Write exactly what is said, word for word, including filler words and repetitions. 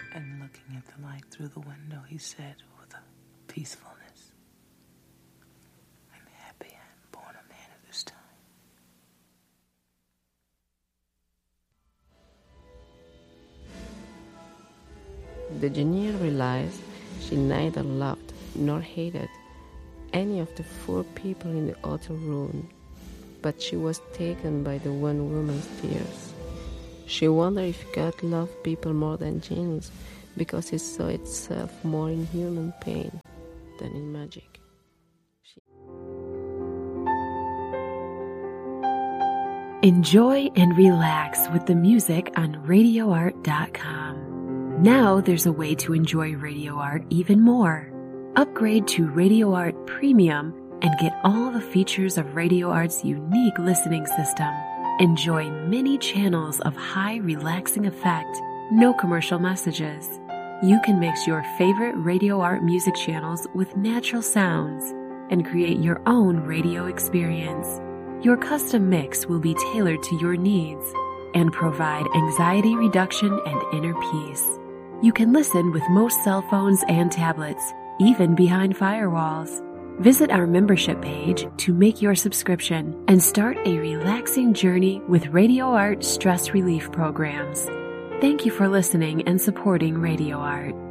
And looking at the light through the window, he said with a peacefulness, I'm happy I'm born a man of this time. The genie realized she neither loved nor hated any of the four people in the hotel room, but she was taken by the one woman's tears. She wondered if God loved people more than genies, because it saw itself more in human pain than in magic. She... Enjoy and relax with the music on radio art dot com. Now there's a way to enjoy Radio Art even more. Upgrade to Radio Art Premium and get all the features of Radio Art's unique listening system. Enjoy many channels of high relaxing effect, no commercial messages. You can mix your favorite Radio Art music channels with natural sounds and create your own radio experience. Your custom mix will be tailored to your needs and provide anxiety reduction and inner peace. You can listen with most cell phones and tablets, even behind firewalls. Visit our membership page to make your subscription and start a relaxing journey with Radio Art stress relief programs. Thank you for listening and supporting Radio Art.